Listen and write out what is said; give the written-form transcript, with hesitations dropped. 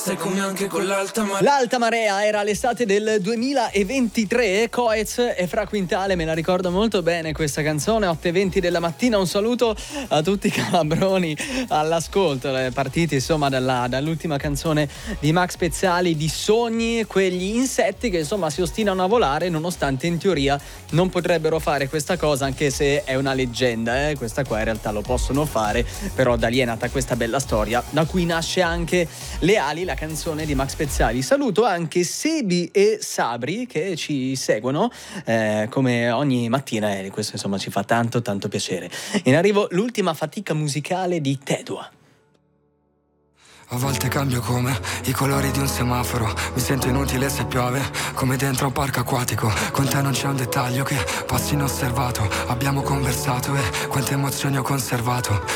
stai con me anche con l'alta marea. L'Alta Marea era l'estate del 2023, Coez e Fra Quintale, me la ricordo molto bene questa canzone, 8:20 della mattina. Un saluto a tutti i calabroni all'ascolto, partiti insomma dall'ultima canzone di Max Pezzali, di Sogni, quegli insetti che insomma si ostinano a volare nonostante in teoria non potrebbero fare questa cosa, anche se è una leggenda, questa qua in realtà lo possono fare, però da lì è nata questa bella storia da cui nasce anche Le ali, la canzone di Max Pezzali. Saluto anche Sebi e Sabri che ci seguono come ogni mattina e questo insomma ci fa tanto piacere. In arrivo l'ultima fatica musicale di Tedua. A volte cambio come i colori di un semaforo. Mi sento inutile se piove, come dentro un parco acquatico. Con te non c'è un dettaglio che passi inosservato. Abbiamo conversato e quante emozioni ho conservato.